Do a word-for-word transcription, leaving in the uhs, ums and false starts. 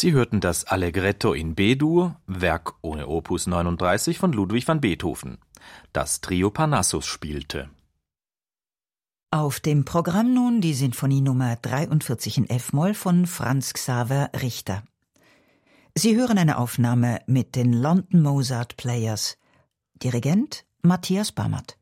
Sie hörten das Allegretto in B-Dur, Werk ohne Opus neununddreißig von Ludwig van Beethoven. Das Trio Parnassus spielte. Auf dem Programm nun die Sinfonie Nummer dreiundvierzig in F-Moll von Franz Xaver Richter. Sie hören eine Aufnahme mit den London Mozart Players. Dirigent Matthias Bammert.